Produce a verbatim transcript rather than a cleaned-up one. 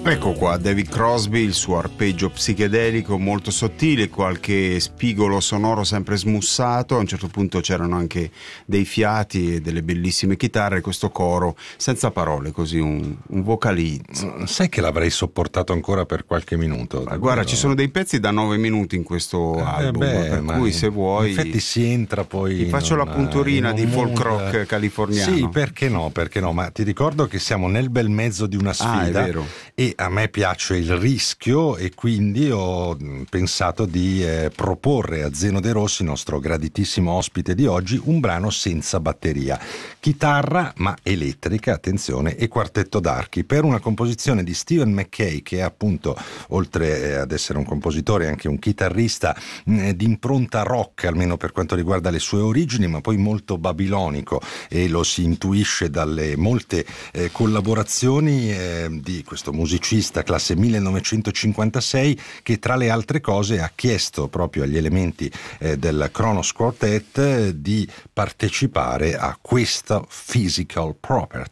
Ecco qua David Crosby, il suo arpeggio psichedelico molto sottile, qualche spigolo sonoro sempre smussato. A un certo punto c'erano anche dei fiati e delle bellissime chitarre, questo coro senza parole, così un, un vocalizzo. Sai che l'avrei sopportato ancora per qualche minuto? Ma guarda, ci sono dei pezzi da nove minuti in questo eh album, beh, per cui se vuoi in effetti si entra poi ti faccio non, la punturina di folk mood... rock californiano. Sì, perché no, perché no, ma ti ricordo che siamo nel bel mezzo di una sfida. Ah, è vero. E a me piace il rischio e quindi ho pensato di eh, proporre a Zeno De Rossi, nostro graditissimo ospite di oggi, un brano senza batteria, chitarra ma elettrica, attenzione, e quartetto d'archi, per una composizione di Stephen Mackay, che è appunto, oltre ad essere un compositore, anche un chitarrista mh, di impronta rock, almeno per quanto riguarda le sue origini, ma poi molto babilonico, e lo si intuisce dalle molte eh, collaborazioni eh, di questo musicista classe millenovecentocinquantasei, che tra le altre cose ha chiesto proprio agli elementi eh, del Kronos Quartet eh, di partecipare a questa Physical Property.